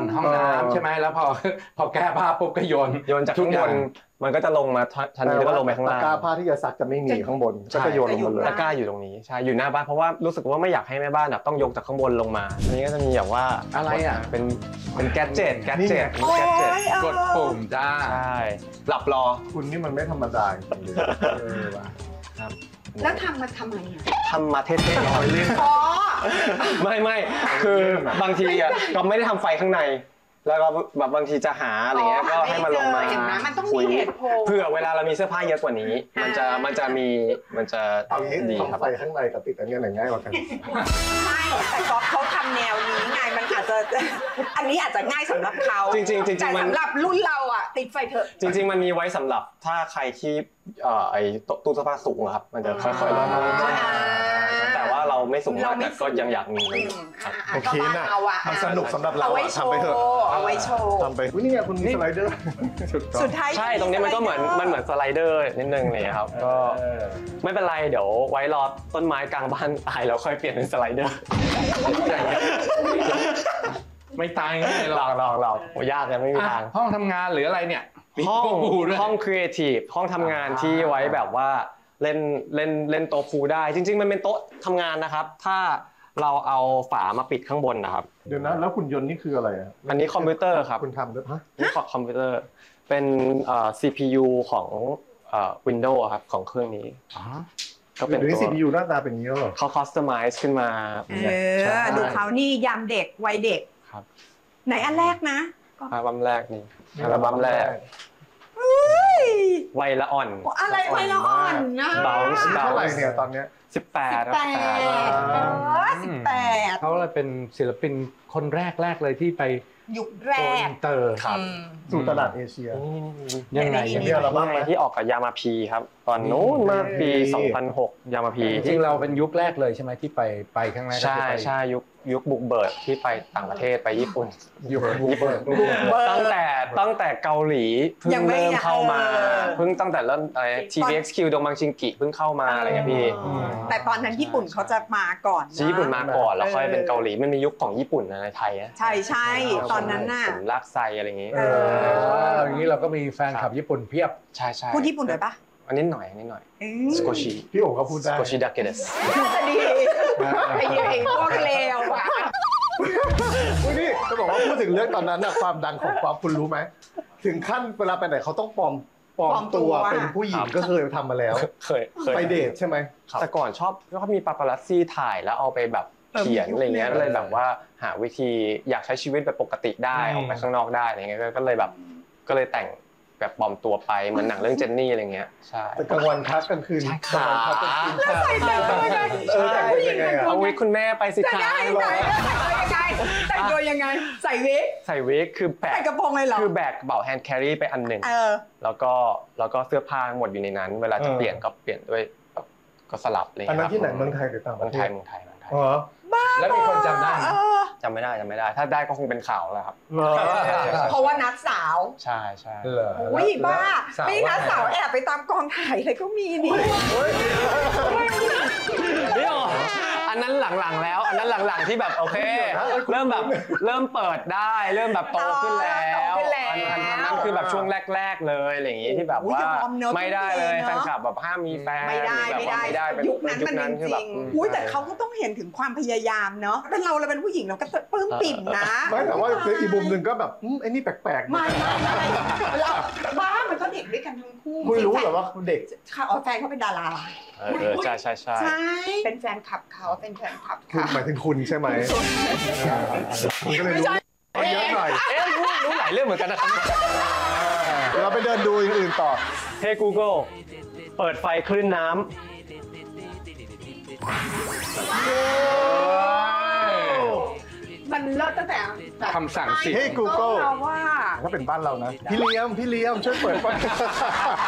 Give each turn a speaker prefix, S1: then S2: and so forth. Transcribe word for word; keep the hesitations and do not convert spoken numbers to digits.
S1: ห้องน้ำใช่ไหมแล้วพอพอแก้ผ้าปุ๊บก็โยน
S2: โยนจากข้างบนมันก็จะลงมาชั้นนี้แล้วก็ลงไปข้างล่าง
S3: ตะกร้าผ้าที่จะซักจะไม่มีข้างบนก็จะโยนลงมาเลย
S2: ตะกร้าอยู่ตรงนี้ใช่อยู่หน้าบ้านเพราะว่ารู้สึกว่าไม่อยากให้แม่บ้านแบบต้องยกจากข้างบนลงมาอันนี้ก็จะมีแบบว่า
S1: อะไรอ่ะ
S2: เป็นเป็นแกดเจ็ตแกดเจ็ต
S4: โอ้
S2: แกดเจ็ต
S4: ยเออก
S1: ดปุ่มจ้า
S2: ใช่หลับรอ
S3: คุณนี่มันไม่ธรรมดาจริงๆเออว่ะ
S2: ครับ
S4: แล้วทำมาทำไมอ่ะ
S2: ทำมาเท่ๆร้อยเล่น
S4: อ๋อ
S2: ไม่ไม่คือบางทีอ่ะก็ไม่ได้ทำไฟข้างในแล้วก็แบบบางทีจะหาอะไรเงี้ยก็ให้มันลงมา
S4: เห็นไหมมันต้องมีเหตุผล
S2: เพื่อเวลาเรามีเสื้อผ้าเยอะกว่านี้ มันจะมันจะมีมันจะ
S3: เอางี้
S2: ดีครับ
S3: ทำไฟข้างในกับติดอันนี้ไหนง่ายกว่ากัน
S4: ไม่แต่ก๊อฟเขาทำแนวนี้ไงมันอาจจะอันนี้อาจจะง่ายสำหรับเขา
S2: จริงๆจริงๆ
S4: แต่
S2: มัน
S4: สำหรับรุ่นเราอ่ะติดไฟเถอะ
S2: จริงๆมันมีไว้สำหรับถ้าใครที่เอ่อไอ้ตู้เสื้อผ้าสูงอะครับมันจะค่อยๆลดลงแต่ว่าเราไม่สูงมากแต่ก็ยังอยากมีครับ
S3: โอเคนะมันสนุกสำหรับเรา
S4: เอาไว้
S3: อะ
S4: โช
S3: ทำไป
S4: ว์
S3: เถอะ
S4: เอาไว้โชว์
S3: ทำไปอุ๊ยนี่ไงคุณมีสไลเดอร์
S4: สุดท้าย
S2: ใช่ตรงนี้มันก็เหมือนมันเหมือนสไลเดอร์นิดนึงเลยครับก็ไม่เป็นไรเดี๋ยวไว้รอต้นไม้กลางบ้านตายแล้วค่อยเปลี่ยนเป็นสไลเดอร์
S1: ไม่ตายง่ายหร
S2: หล
S1: อ
S2: อก กหลอกหลอกโหยากเลยไม่มีทาง
S1: ห้องทำงานหรืออะไรเนี่ย
S2: ห้อง
S1: มีโต๊ะพูลด้วย
S2: ห้องครีเอทีฟห้องทำงานที่ไว้แบบว่าเล่นเล่นเล่นโต๊ะพูลได้จริงๆมันเป็นโต๊ะทำงานนะครับถ้าเราเอาฝามาปิดข้างบนนะครับ
S3: เดี๋ยวนะแล้วหุ่นยนต์นี่คืออะไรอะ
S2: อันนี้คอมพิวเตอร์ครับ
S3: คุณทำด้วยฮะ
S2: นี่คอมพิวเตอร์เป็นเอ่อ ซี พี ยู ของเอ่อ Windows ครับของเครื่องนี้
S1: อ๋อ
S2: ก็เป็น
S3: เดี๋ยวนี้
S2: ตั
S3: ซี
S2: ว
S3: พี ยู หน้าตาเป็นอย่างนี้แล้วเหรอ
S2: เขาคอสตอมไมซ์ขึ้นมา
S4: เอ
S2: ใช่
S4: อดูเขานี่ยามเด็กวัยเด็ก
S2: ครับ
S4: ไหนอันแรกนะก็
S2: อัลบั้มแรกนี่อัลบั้มแรก
S4: เฮ้ย
S2: วัยละอ่อน
S4: อะไรวัยละอ่อนนะ
S2: Bounce
S3: เท่าไหร่เนี่ยตอนเนี้ย
S2: สิบแปด
S4: แปดเออสิบแปด
S1: เขาเลยเป็นศิลปินคนแรกแรกเลยที่ไป
S4: ยุคแร
S1: โก
S4: ก
S1: อินเตอร์
S2: ครับ
S4: อืม
S3: สู่ตลาดเอเชีย
S1: ยังไง
S4: ในนี้
S1: ยัง
S3: เดี๋
S1: ไง
S3: ยวเราบ้างไหม
S2: ที่ออกกับยามาพีครับ ตอนนู้นเมื่อปี
S3: นี่
S2: สองพันหก ยามาพี
S1: จริงๆเราเป็นยุคแรกเลยใช่ไหมที่ไปไปครั้งแรกก็
S2: ใช่
S1: คือไป
S2: ใช่ยุคยุคบุกเบิกที่ไปต่างประเทศไปญี่ปุ่น
S1: ยุคบูเบิร์ก
S2: ตั้งแต่ตั้งแต่เกาหลีเพิ่
S4: ยัง งไม่
S2: เริ่มเข้ามา
S4: เออ
S2: เพิ่งตั้งแต่เริ่มอะไร ที วี เอ็กซ์ คิว ดงบังชิงกิเพิ่งเข้ามาอะไรเงี้ยพี่
S4: เออแต่ตอนนั้นญี่ปุ่นเขาจะมาก่อนนะ
S2: ญี่ปุ่นมาก่อนแล้วค่อยเป็นเกาหลีมันมียุคของญี่ปุ่นในไทยนะ
S4: ใช่ใช่ตอนนั้นน่ะ
S2: ผมลากไซอะไรอย่างงี้
S4: เอ
S1: ออย่างนี้เราก็มีแฟนคลับญี่ปุ่นเพียบ
S2: ใช่ใช่
S4: พูดญี่ปุ่นได้ปะ
S2: อันนี้หน่อยอันนี้หน่อย
S4: เออ
S2: สโกชิ
S3: พี่โอ๋ก็พูด
S2: ส
S3: ได้
S2: โกชิดาเกเดส
S4: จะดีไอ้ไอ้พวกเลวอ่ะ
S3: อุ๊ยนี่จะบอกว่าพูดถึงเรื่องตอนนั้นน่ะความดังของป๊อปคุณรู้ไหมถึงขั้นเวลาไปไหนเขาต้องปลอมปลอมตัวเป็นผู้หญิงก็เคยทำมาแล้ว
S2: เคยเคย
S3: ไปเดทใช่ไหม
S2: แต่ก่อนชอบชอบมีปาปารัสซี่ถ่ายแล้วเอาไปแบบเขียนอะไรเงี้ยก็เลยแบบว่าหาวิธีอยากใช้ชีวิตแบบปกติได้ออกไปข้างนอกได้อะไรเงี้ยก็เลยแบบก็เลยแต่งแบบปลอมตัวไปเหมือนหนังเรื่องเจนนี่อะไรเงี้ยใช่
S3: แต่กลางวันพักกลางคืน
S2: ใช่
S3: กลางวันพักกลางคืน
S4: แล้วใส่แต่งตัวยังไง
S3: เออแต่งตัวยังไงอะ
S2: เอาวิกคุณแม่ไปสิ
S4: แต่ง
S2: คะ
S4: ได้ไหนแต่งตัวยังไงแต่งตัวยังไง ใส่วิก
S2: ใส่วิกคือแบ
S4: ใส่
S2: ก
S4: กระโปรงเลยเหรอ
S2: คือแบกกระเป๋าแฮนด์แครี่ไปอันหนึ่ง
S4: เออ
S2: แล้วก็แล้วก็เสื้อผ้าหมดอยู่ในนั้น เวลาจะเปลี่ยนก็เปลี่ยนด้วยแบบก็สลับเลย
S3: อันนั้น
S2: ครับ
S3: ที่ไหนเมืองไทยหรือต่างป
S2: เมือ
S3: ระ
S2: ง
S3: เท
S2: ไทย
S3: ศ
S2: เมืองไทยเมืองไทย
S3: อ๋อ
S1: แล้วมีคนจำได้ไหม
S4: เออ
S2: จำไม่ได้จำไม่ได้ ถ้าได้ก็คงเป็นข่าวแล้วครับ
S3: เหรอ
S4: เพราะว่านัดสาว
S2: ใช่ใช่
S1: เหรอ
S4: อุ้ยบ้า
S1: สาว
S4: ไม่นัดสาวแอบไปตามกองถ่ายอะไรก็มีนี่
S2: พี่โออันนั้นหลังๆแล้ว อันนั้นหลังๆที่แบบโอเค เริ่มแบบเริ่มเปิดได้เริ่มแบบโตขึ้นแล้วอันนั้นอันนั้นคือแบบช่วงแรก ๆเลยอะไรอย่างงี้ที่แบบว่าไม่ได้เลยแฟนคลับแบบห้ามมีแฟน
S4: ไม่ได้
S2: แบบ
S4: ไม่
S2: ว่า
S4: ได้
S2: ไม่ได้เป็น
S4: ยุคนั้นมันจ
S2: คือแบ
S4: ริ
S2: บ
S4: ง
S2: อืม
S4: ๆอุ้ยแต่เขาก็ต้องเห็นถึงความพยายามเนาะเป็นเราเราเป็นผู้หญิงเราก็ปลื้มปิ่มนะ
S3: ไม่แต่ว่าอีกมุมหนึ่งก็แบบอืมไอ้นี่แปลกๆ
S4: ไม่ไม่ไม่เราบ้ามันก็เด็กด้วยกันทั้งคู่
S3: คุณรู้เหรอว่าเด็ก
S4: ค่ะอ๋อแฟนเขาเป็นดารา
S2: เออเออใช่ใช่ใช่
S4: ใช่เป็นแฟนคลับเขาเป็นแฟนคลับ
S3: คุณ
S4: เขา
S3: หมายถึงคุณใช่ไหมคุณก็เลยรู้เยอะหน่อย
S2: เอ๊ะรู้รู้หลายเรื่องเหมือนกันนะครับ
S3: เดี๋ยวเราไปเดินดูอย่างอื่นต่อ
S2: เฮ้ Google เปิดไฟคลื่นน้ำ
S4: มันเลิศตั้งแต่แบบ
S1: คำสั่งสิ
S3: เฮ้ Google
S4: เราว่า
S3: ถ้าเป็นบ้านเรานะ พี่เลี้ยมพี่เลี้ยมช่วยเปิดไฟ